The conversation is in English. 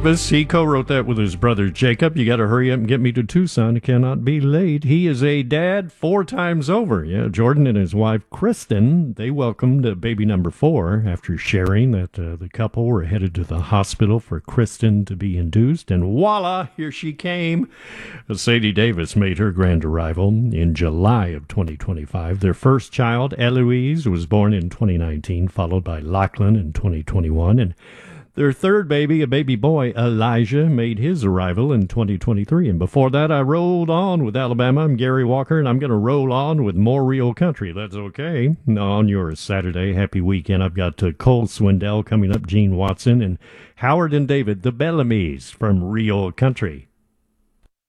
Davis. He co-wrote that with his brother Jacob. You got to hurry up and get me to Tucson. I cannot be late. He is a dad 4 times over. Yeah, Jordan and his wife Kristen, they welcomed baby number 4 after sharing that the couple were headed to the hospital for Kristen to be induced. And voila, here she came. Sadie Davis made her grand arrival in July of 2025. Their first child, Eloise, was born in 2019, followed by Lachlan in 2021. And their third baby, a baby boy, Elijah, made his arrival in 2023. And before that, I rolled on with Alabama. I'm Gary Walker, and I'm going to roll on with more real country. That's okay. On your Saturday, happy weekend. I've got Cole Swindell coming up, Gene Watson, and Howard and David, the Bellamy's from Real Country.